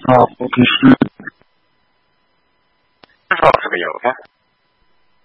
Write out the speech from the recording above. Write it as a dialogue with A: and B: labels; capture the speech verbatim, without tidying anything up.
A: 造不是
B: 多少是个有的。